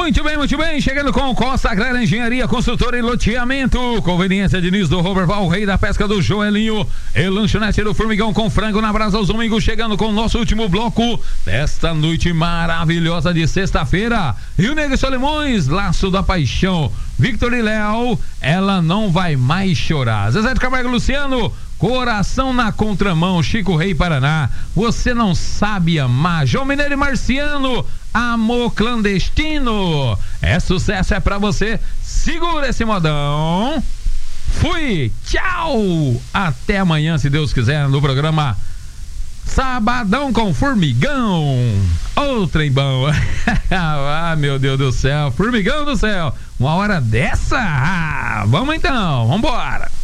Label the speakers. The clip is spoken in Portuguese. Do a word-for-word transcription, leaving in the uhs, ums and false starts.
Speaker 1: Muito bem, muito bem, chegando com Costa Sagrada Engenharia, Construtora e Loteamento, conveniência Diniz do Roberval, Rei da Pesca do Joelinho e lanchonete do Formigão com frango na brasa aos domingos, chegando com o nosso último bloco desta noite maravilhosa de sexta-feira. Rio Negro e Solimões, Laço da Paixão, Victor e Léo, Ela Não Vai Mais Chorar, Zezé de Camargo e Luciano, Coração na Contramão, Chico Rei Paraná, Você Não Sabe Amar, João Mineiro e Marciano, Amor Clandestino, é sucesso, é pra você, segura esse modão, fui, tchau, até amanhã se Deus quiser no programa Sabadão com Formigão, ô trem bom, ah meu Deus do céu, Formigão do céu, uma hora dessa, ah, vamos então, vambora.